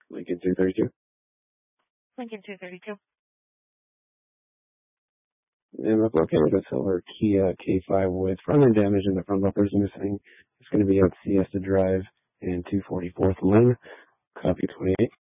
Lincoln 232. Lincoln 232. And look okay with a silver Kia K5 with front end damage and the front bumper's missing. It's going to be at Siesta Drive and 244th Lane. Copy 28.